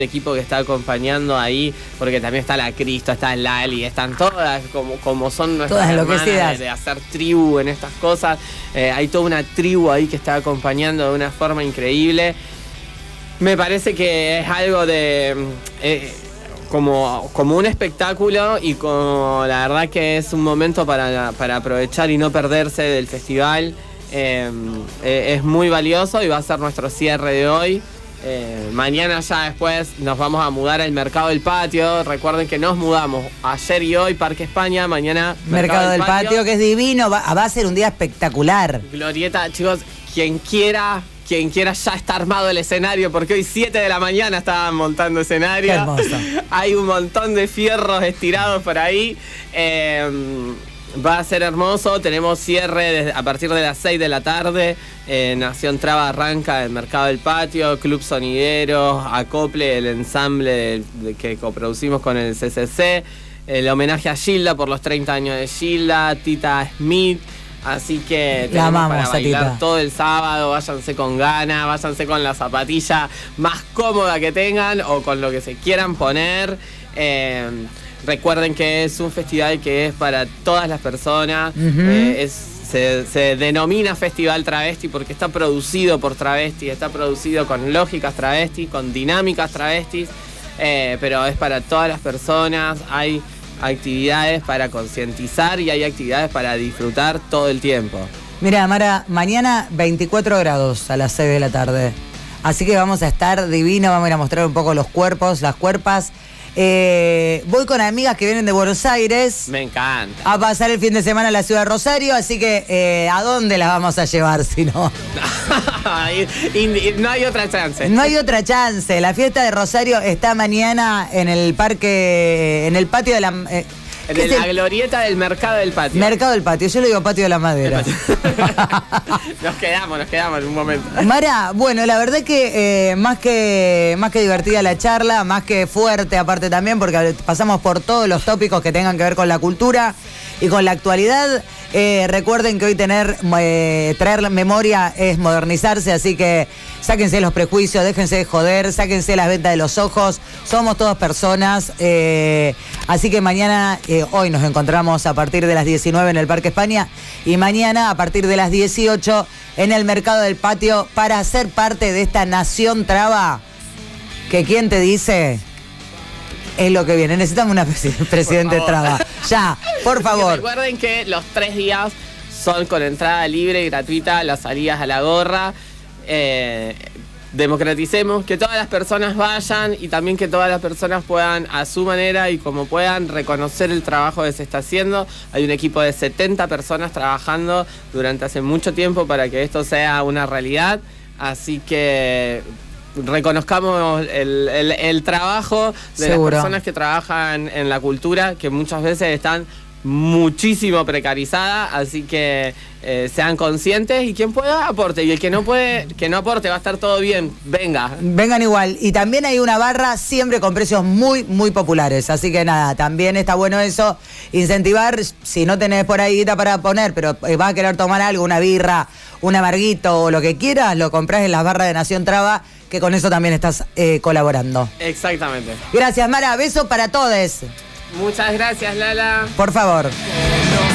equipo que está acompañando ahí, porque también está la Cristo, está Lali, están todas como son nuestras hermanas de hacer tribu en estas cosas. Hay toda una tribu ahí que está acompañando de una forma increíble. Me parece que es algo de como un espectáculo, y como la verdad que es un momento para aprovechar y no perderse del festival. Es muy valioso y va a ser nuestro cierre de hoy. Mañana ya después nos vamos a mudar al Mercado del Patio. Recuerden que nos mudamos ayer y hoy, Parque España, mañana Mercado del Patio, que es divino, va a ser un día espectacular. Glorieta, chicos, quien quiera ya está armado el escenario, porque hoy 7 de la mañana estaban montando escenario. Qué hermoso. Hay un montón de fierros estirados por ahí. Va a ser hermoso. Tenemos cierre a partir de las 6 de la tarde. Nación Traba arranca el Mercado del Patio, Club Sonideros, Acople, el ensamble que coproducimos con el CCC, el homenaje a Gilda por los 30 años de Gilda, Tita Smith. Así que tenemos para bailar todo el sábado. Váyanse con ganas, váyanse con la zapatilla más cómoda que tengan o con lo que se quieran poner. Recuerden que es un festival que es para todas las personas. Se denomina Festival Travesti porque está producido por travestis, está producido con lógicas travestis, con dinámicas travestis, pero es para todas las personas. Hay actividades para concientizar y hay actividades para disfrutar todo el tiempo. Mira, Mara, mañana 24 grados a las 6 de la tarde. Así que vamos a estar divino, vamos a ir a mostrar un poco los cuerpos, las cuerpas. Voy con amigas que vienen de Buenos Aires. Me encanta. A pasar el fin de semana en la ciudad de Rosario, así que ¿a dónde las vamos a llevar si no? No hay otra chance. No hay otra chance. La fiesta de Rosario está mañana en el patio de la... En la glorieta del Mercado del Patio. Mercado del Patio, yo le digo Patio de la Madera. Nos quedamos en un momento. Mara, bueno, la verdad que más que divertida la charla, más que fuerte aparte también, porque pasamos por todos los tópicos que tengan que ver con la cultura y con la actualidad. Recuerden que hoy traer memoria es modernizarse, así que sáquense los prejuicios, déjense de joder, sáquense las ventas de los ojos, somos todas personas, así que mañana, hoy nos encontramos a partir de las 19 en el Parque España y mañana a partir de las 18 en el Mercado del Patio para ser parte de esta Nación Traba, que ¿quién te dice? Es lo que viene. Necesitamos una presidente Traba. Ya, por favor. Y recuerden que los 3 días son con entrada libre y gratuita, las salidas a la gorra. Democraticemos, que todas las personas vayan y también que todas las personas puedan, a su manera y como puedan, reconocer el trabajo que se está haciendo. Hay un equipo de 70 personas trabajando durante hace mucho tiempo para que esto sea una realidad. Así que reconozcamos el trabajo de las personas que trabajan en la cultura, que muchas veces están muchísimo precarizadas, así que sean conscientes y quien pueda aporte, y el que no puede, que no aporte, va a estar todo bien, vengan igual. Y también hay una barra siempre con precios muy muy populares, así que nada, también está bueno eso, incentivar. Si no tenés por ahí guita para poner, pero vas a querer tomar algo, una birra, un amarguito o lo que quieras, lo comprás en las barras de Nación Traba, que con eso también estás colaborando. Exactamente. Gracias, Mara, beso para todos. Muchas gracias, Lala. Por favor.